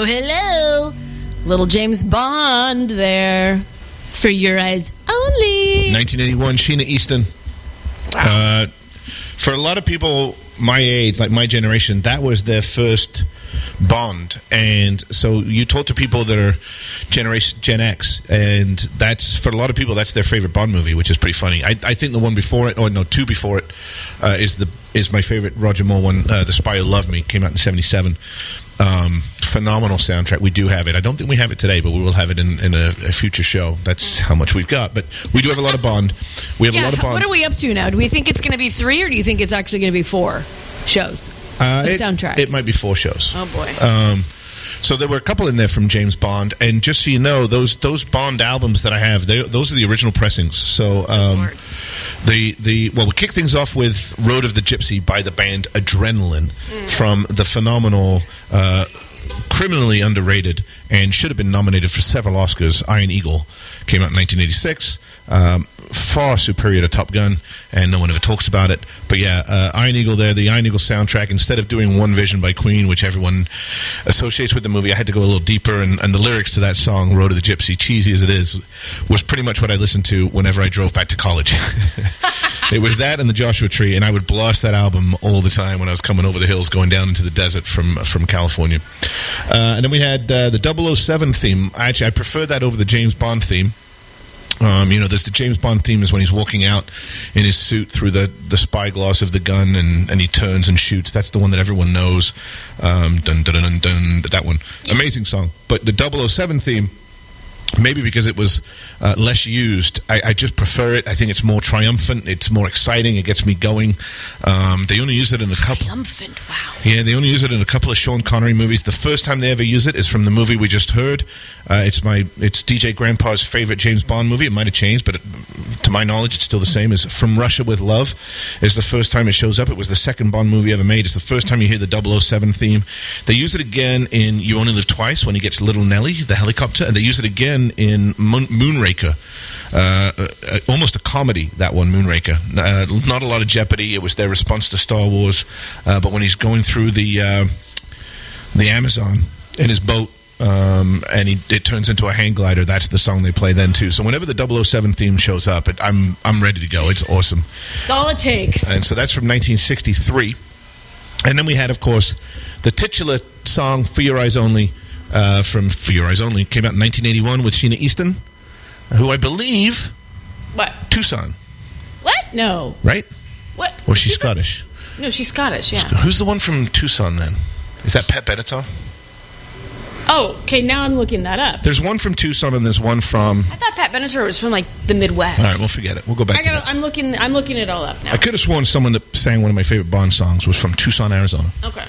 hello. Little James Bond there. For Your Eyes Only. 1981, Sheena Easton. Wow. For a lot of people my age, like my generation, that was their first Bond. And so you talk to people that are Generation Gen X, and that's, for a lot of people, that's their favorite Bond movie, which is pretty funny. I think the one before it, two before it, is my favorite Roger Moore one, The Spy Who Loved Me, came out in 1977. Phenomenal soundtrack. We do have it. I don't think we have it today, but we will have it in a future show. That's how much we've got. But we do have a lot of Bond. We have a lot of Bond. What are we up to now? Do we think it's going to be 3, or do you think it's actually going to be 4 shows? Soundtrack. It might be 4 shows. Oh boy. So there were a couple in there from James Bond, and just so you know, those Bond albums that I have, those are the original pressings. So we kick things off with "Road of the Gypsy" by the band Adrenaline from the phenomenal, criminally underrated, and should have been nominated for several Oscars, Iron Eagle. Came out in 1986. Far superior to Top Gun, and no one ever talks about it. But yeah, Iron Eagle there, the Iron Eagle soundtrack, instead of doing One Vision by Queen, which everyone associates with the movie, I had to go a little deeper, and the lyrics to that song, Road of the Gypsy, cheesy as it is, was pretty much what I listened to whenever I drove back to college. It was that and the Joshua Tree, and I would blast that album all the time when I was coming over the hills, going down into the desert from California. And then we had the 007 theme. Actually, I prefer that over the James Bond theme. There's the James Bond theme is when he's walking out in his suit through the spyglass of the gun, and he turns and shoots. That's the one that everyone knows. Dun, dun, dun, dun, dun, that one. Amazing song. But the 007 theme, maybe because it was less used, I just prefer it. I think it's more triumphant. It's more exciting. It gets me going. They only use it in a couple. Triumphant, wow. Yeah, they only use it in a couple of Sean Connery movies. The first time they ever use it is from the movie we just heard. It's DJ Grandpa's favorite James Bond movie. It might have changed, but to my knowledge, it's still the same. Is From Russia with Love is the first time it shows up. It was the second Bond movie ever made. It's the first time you hear the 007 theme. They use it again in You Only Live Twice when he gets Little Nelly, the helicopter, and they use it again in Moonraker. Almost a comedy, that one, Moonraker. Not a lot of jeopardy. It was their response to Star Wars. But when he's going through the Amazon in his boat, and it turns into a hang glider, that's the song they play then too. So whenever the 007 theme shows up, I'm ready to go. It's awesome. It's all it takes. And so that's from 1963. And then we had, of course, the titular song "For Your Eyes Only" from "For Your Eyes Only" came out in 1981 with Sheena Easton, who I believe Tucson. What? No. Right? What? Or she's Scottish. No, she's Scottish, yeah. Who's the one from Tucson then? Is that Pat Benatar? Oh, okay, now I'm looking that up. There's one from Tucson and there's one from... I thought Pat Benatar was from, the Midwest. All right, we'll forget it. We'll go back to that. I'm looking it all up now. I could have sworn someone that sang one of my favorite Bond songs was from Tucson, Arizona. Okay.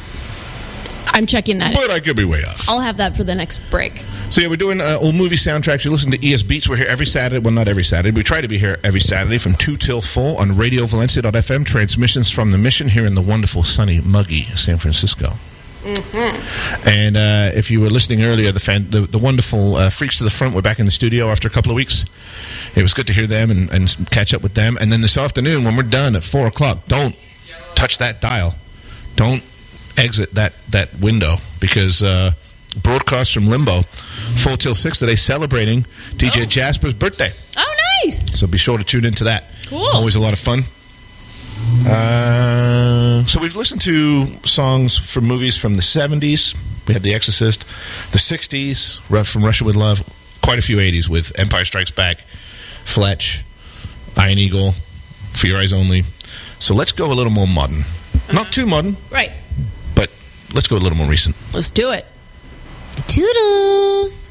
I'm checking that. But I could be way off. I'll have that for the next break. So yeah, we're doing old movie soundtracks. You listen to ES Beats. We're here every Saturday. Well, not every Saturday. We try to be here every Saturday from 2 till 4 on RadioValencia.fm. Transmissions from the Mission here in the wonderful, sunny, muggy San Francisco. Mm-hmm. And if you were listening earlier, the wonderful Freaks to the Front were back in the studio after a couple of weeks. It was good to hear them and catch up with them. And then this afternoon, when we're done at 4 o'clock, don't touch that dial. Don't exit that window, because broadcast from Limbo 4 till 6 today, celebrating DJ Jasper's birthday. Oh, nice. So be sure to tune into that. Cool. Always a lot of fun. So we've listened to songs from movies from the 70s. We had The Exorcist. The 60s, from Russia with Love. Quite a few 80s with Empire Strikes Back, Fletch, Iron Eagle, For Your Eyes Only. So let's go a little more modern. Not too modern. Right. But let's go a little more recent. Let's do it. Toodles.